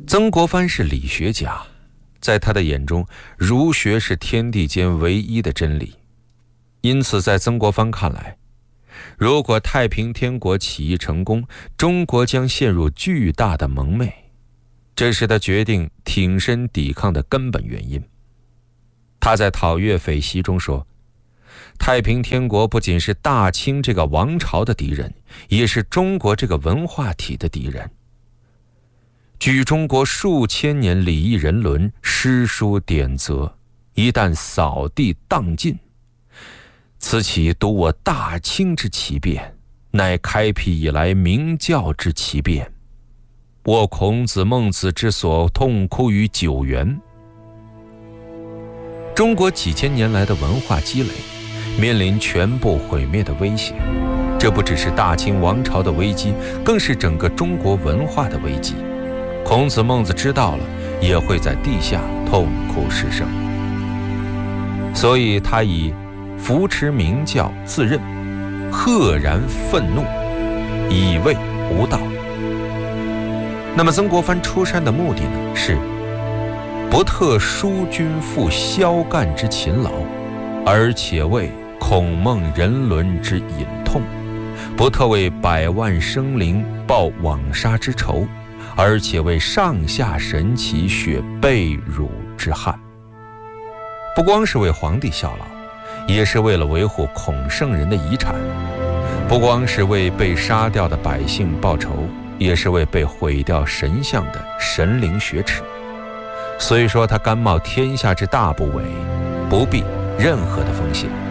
曾国藩是理学家，在他的眼中，儒学是天地间唯一的真理。因此在曾国藩看来，如果太平天国起义成功，中国将陷入巨大的蒙昧，这是他决定挺身抵抗的根本原因。他在讨粤匪檄中说，太平天国不仅是大清这个王朝的敌人，也是中国这个文化体的敌人。举中国数千年礼义人伦、诗书典则，一旦扫地荡尽，此岂独我大清之奇变，乃开辟以来明教之奇变。我孔子孟子之所痛哭于九原。中国几千年来的文化积累面临全部毁灭的威胁，这不只是大清王朝的危机，更是整个中国文化的危机。孔子孟子知道了，也会在地下痛哭失声。所以他以扶持明教自任，赫然愤怒，以为无道。那么曾国藩出山的目的呢，是不特疏君赴萧干之勤劳，而且为孔孟人伦之隐痛；不特为百万生灵报枉杀之仇，而且为上下神奇血被辱之憾。不光是为皇帝效劳，也是为了维护孔圣人的遗产；不光是为被杀掉的百姓报仇，也是为被毁掉神像的神灵雪耻。所以说他甘冒天下之大不韪，不避任何的风险。